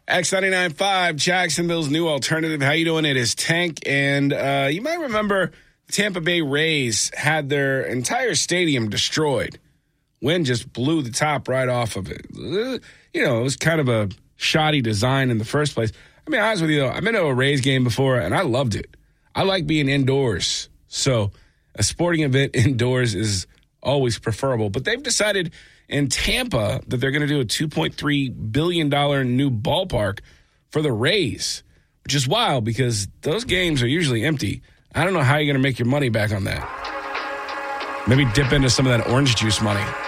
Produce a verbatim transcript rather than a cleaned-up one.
X ninety-nine point five, Jacksonville's new alternative. How you doing? It is Tank, and uh, you might remember the Tampa Bay Rays had their entire stadium destroyed. Wind just blew the top right off of it. You know, it was kind of a shoddy design in the first place. I mean, honest with you, though, I've been to a Rays game before, and I loved it. I like being indoors, so a sporting event indoors is always preferable. But they've decided in Tampa that they're going to do a two point three billion dollars new ballpark for the Rays, which is wild because those games are usually empty. I don't know how you're going to make your money back on that. Maybe dip into some of that orange juice money.